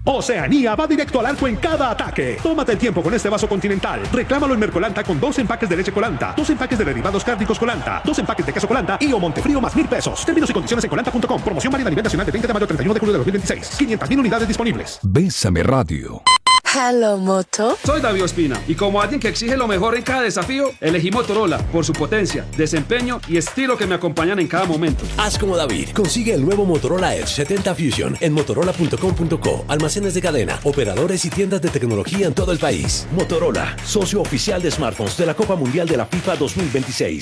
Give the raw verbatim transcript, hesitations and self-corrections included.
Oceanía va directo al arco en cada ataque. Tómate el tiempo con este vaso Continental. Reclámalo en Mercolanta con dos empaques de leche Colanta, dos empaques de derivados cárnicos Colanta, dos empaques de queso Colanta y o Montefrío más mil pesos. Términos y condiciones en colanta punto com. Promoción válida a nivel nacional de veinte de mayo a treinta y uno de julio de dos mil veintiséis. quinientas mil unidades disponibles. Bésame Radio. Hello, Moto. Soy David Ospina y como alguien que exige lo mejor en cada desafío, elegí Motorola por su potencia, desempeño y estilo que me acompañan en cada momento. Haz como David. Consigue el nuevo Motorola Edge setenta Fusion en motorola punto com punto co. Almacenes de cadena, operadores y tiendas de tecnología en todo el país. Motorola, socio oficial de smartphones de la Copa Mundial de la FIFA dos mil veintiséis.